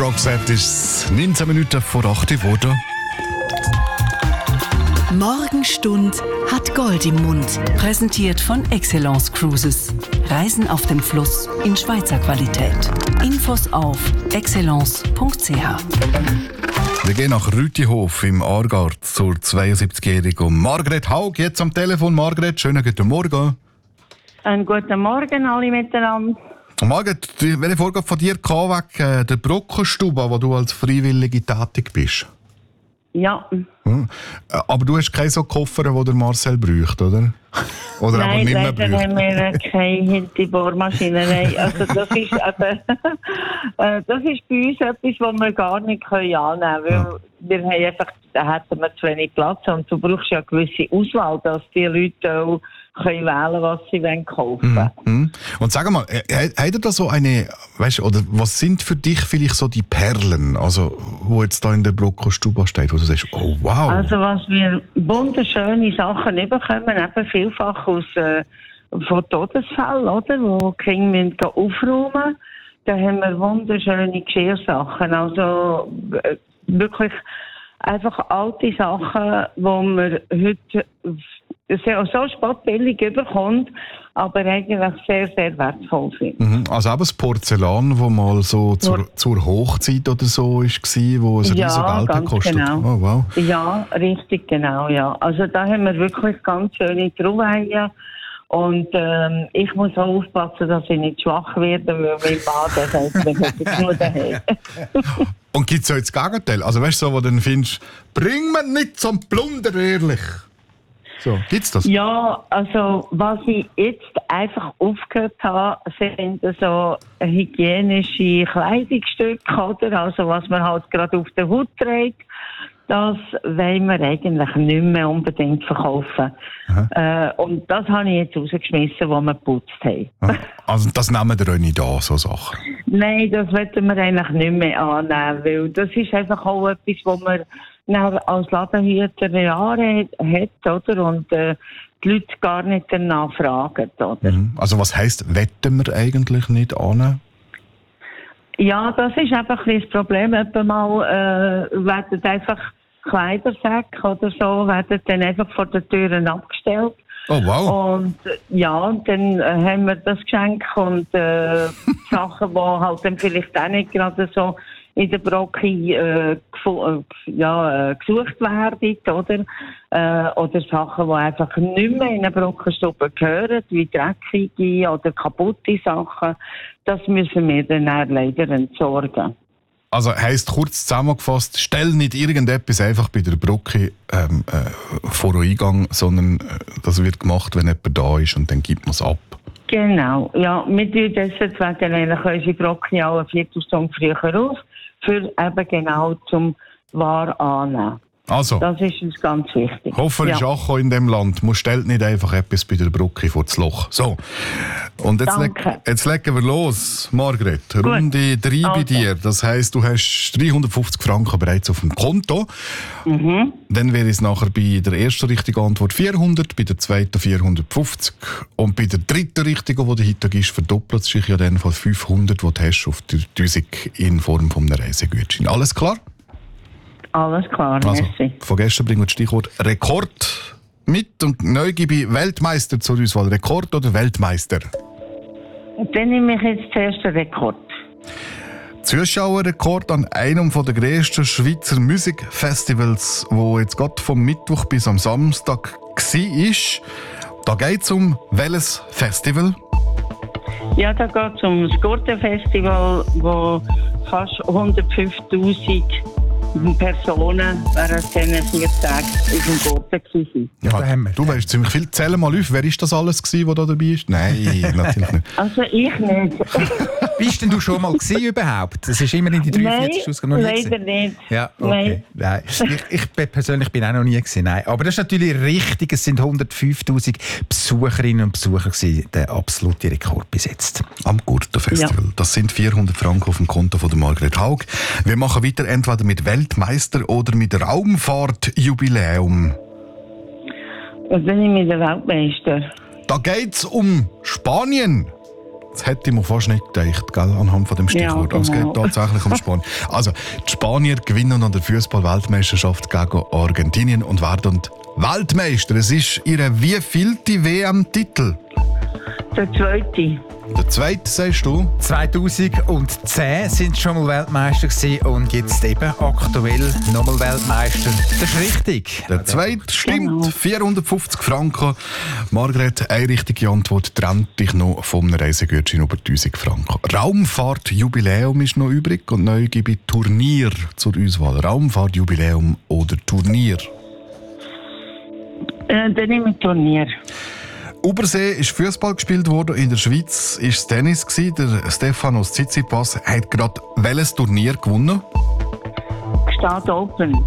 Roxette ist 19 Minuten vor 8 Uhr geworden. Morgenstund hat Gold im Mund. Präsentiert von Excellence Cruises. Reisen auf dem Fluss in Schweizer Qualität. Infos auf excellence.ch. Wir gehen nach Rütihof im Aargau zur 72-jährigen Margret Haug. Jetzt am Telefon. Margret, schönen guten Morgen. Einen guten Morgen alle miteinander. Margret, welche Vorgabe von dir kam wegen der Brockenstube, wo du als Freiwillige tätig bist? Ja. Aber du hast keine so Koffer, die der Marcel braucht, oder? Oder Nein, aber nicht mehr leider braucht? haben wir keine Hinterbohrmaschine. Nein. Also das ist bei uns etwas, was wir gar nicht annehmen können. Weil wir haben einfach, da hätten wir zu wenig Platz und du brauchst ja eine gewisse Auswahl, dass die Leute auch können wählen, was sie kaufen wollen. Und sag mal, hat er da so eine, weißt du, oder was sind für dich vielleicht so die Perlen, also wo jetzt da in der Brockenstube steht, wo du sagst, oh wow. Also was wir wunderschöne Sachen bekommen, eben vielfach von Todesfällen, oder, wo die Kinder aufräumen müssen. Da haben wir wunderschöne Geschirrsachen, also wirklich einfach alte Sachen, die man heute so spottbillig überkommt, aber eigentlich sehr, sehr wertvoll sind. Also auch das Porzellan, das mal so zur Hochzeit oder so war, wo es riesen Geld gekostet hat. Genau. Oh, wow. Ja, richtig, genau, ja. Also da haben wir wirklich ganz schöne Trauweihen. Und ich muss auch aufpassen, dass ich nicht schwach werde, weil mein Mann sagt, wir hätten nur daheim. Und gibt es auch das Gegenteil? Also weißt du, so, wo du dann findest, bring mir nicht zum Plunder, ehrlich. So, gibt's das? Ja, also was ich jetzt einfach aufgehört habe, sind so hygienische Kleidungsstücke, oder? Also was man halt gerade auf der Haut trägt. Das wollen wir eigentlich nicht mehr unbedingt verkaufen. Und das habe ich jetzt rausgeschmissen, wo wir geputzt haben. Also das nehmen wir auch nicht an, so Sachen? Nein, das wollen wir eigentlich nicht mehr annehmen, weil das ist einfach auch etwas, was man als Ladenhüter Jahre hat, oder? Und die Leute gar nicht danach fragen, oder? Also was heisst, wetten wir eigentlich nicht annehmen? Ja, das ist einfach ein das Problem. Etwa mal werden einfach Kleidersäcke oder so werden dann einfach vor den Türen abgestellt. Oh wow. Und und dann haben wir das Geschenk und Sachen, die halt dann vielleicht auch nicht gerade so in der Brocke gesucht werden, oder? Oder Sachen, die einfach nicht mehr in eine Brockenstube gehören, wie dreckige oder kaputte Sachen. Das müssen wir dann leider entsorgen. Also heisst kurz zusammengefasst, stell nicht irgendetwas einfach bei der Brocke vor den Eingang, sondern das wird gemacht, wenn jemand da ist und dann gibt man es ab. Genau, ja. Wir tun deswegen eigentlich unsere Brocke auch eine Viertelstunde früher auf, für eben genau zum Wahr annehmen. Also, das ist uns ganz wichtig. Hofer ist auch in dem Land. Man stellt nicht einfach etwas bei der Brocke vor das Loch. So, und jetzt legen wir los, Margret. Gut. Runde 3 bei dir. Das heisst, du hast 350 Franken bereits auf dem Konto. Dann wäre es nachher bei der ersten richtigen Antwort 400, bei der zweiten 450 und bei der dritten richtigen, die dahinter ist, verdoppelt sich ja dann von 500, die du hast auf die 1000 in Form von einem Reisegutschein. Alles klar? Alles klar, also, merci. Von gestern bringen wir das Stichwort Rekord mit und neu gebe ich Weltmeister zur Auswahl. Rekord oder Weltmeister? Dann nehme ich jetzt zuerst den Rekord. Zuschauerrekord an einem der grössten Schweizer Musikfestivals, wo jetzt gerade vom Mittwoch bis am Samstag war. Da geht es um welches Festival? Ja, da geht es um das Gurtenfestival, wo fast 105'000 Personen während diesen 4 Tagen auf dem Gurten waren. Ja, du weißt ziemlich viel. Zähl mal auf, wer ist das alles gewesen, der da dabei ist? Nein, natürlich nicht. Also ich nicht. Bist denn du schon mal gewesen überhaupt? Das ist immer in die 43 Ausgaben noch nie leider nicht. Ja, okay. Nein. Ich persönlich bin auch noch nie gewesen. Nein. Aber das ist natürlich richtig. Es sind 105'000 Besucherinnen und Besucher gewesen. Der absolute Rekord bis jetzt. Am Gurtenfestival. Ja. Das sind 400 Franken auf dem Konto von der Margret Haug. Wir machen weiter entweder mit Weltmeister oder mit Raumfahrtjubiläum. Was bin ich mit der Weltmeister? Da geht's um Spanien. Das hätte man fast nicht gedacht, gell, anhand von dem Stichwort. Ja, Aber es genau. geht tatsächlich um Spanien. Also, die Spanier gewinnen an der Fußball-Weltmeisterschaft gegen Argentinien und werden Weltmeister. Es ist ihre wievielte WM-Titel? Der zweite. Der zweite, sagst du? 2010 sind sie schon mal Weltmeister gewesen und jetzt eben aktuell nochmal Weltmeister. Das ist richtig. Der zweite stimmt. Genau. 450 Franken. Margret, eine richtige Antwort trennt dich noch vom Reisegutschein über 1000 Franken. Raumfahrt-Jubiläum ist noch übrig und neu gebe ich Turnier zur Auswahl. Raumfahrt-Jubiläum oder Turnier? Dann nehme ich Turnier. Obersee ist Fußball gespielt worden, in der Schweiz ist es Tennis gewesen. Der Stefanos Tsitsipas hat gerade welches Turnier gewonnen? Gstaad Open.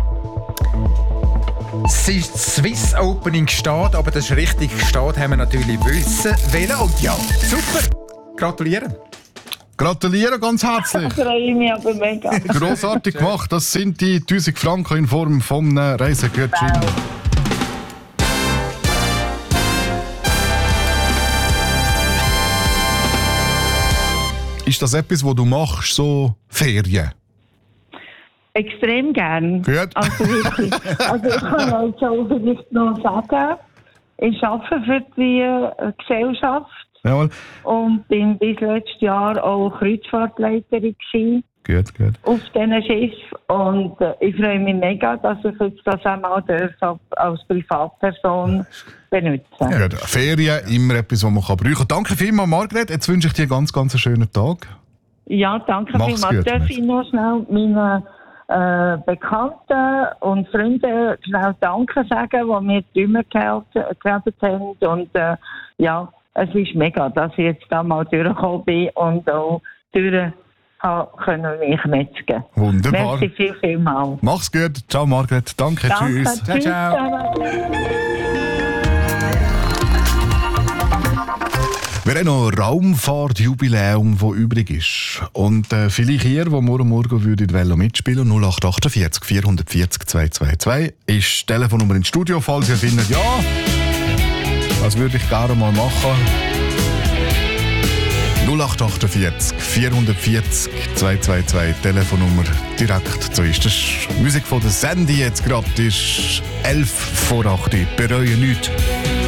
Es ist Swiss Open in Gstaad, aber das ist richtig. Gstaad haben wir natürlich wissen wollen. Und ja, super. Gratulieren. Gratuliere ganz herzlich. Ich freue mich aber mega. Grossartig gemacht. Das sind die 1000 Franken in Form von einem Reisegutschein. Ist das etwas, was du machst, so Ferien? Extrem gern. Gut. Also wirklich. Also ich kann also vielleicht noch sagen, ich arbeite für die Gesellschaft Jawohl. und bin bis letztes Jahr auch Kreuzfahrtleiterin gewesen Gut, gut. auf diesen Schiff. Und ich freue mich mega, dass ich jetzt das einmal als Privatperson benutzen darf. Gut. Ferien, immer etwas, was man brauchen kann. Danke vielmals, Margret. Jetzt wünsche ich dir einen ganz schönen Tag. Ja, danke Mach's vielmals. gut, Darf merci. ich noch schnell meinen Bekannten und Freunden schnell Danke sagen, die mir die Stimme gehabt haben. Und ja, es ist mega, dass ich jetzt da mal durchgekommen bin und auch können mich metzgen. Wunderbar. Merci vielmals. Mach's gut. Ciao, Margret. Danke. Danke. Tschüss. Ciao, ciao. Wir haben noch ein Raumfahrt-Jubiläum, das übrig ist. Und vielleicht ihr, die morgen würdet mitspielen 0848 440 222 ist die Telefonnummer ins Studio, falls ihr findet, ja, das würde ich gerne mal machen. 0848 440 222, Telefonnummer direkt. So ist das. Musik von der Sandy jetzt gerade ist 11 vor 8. Bereue nichts.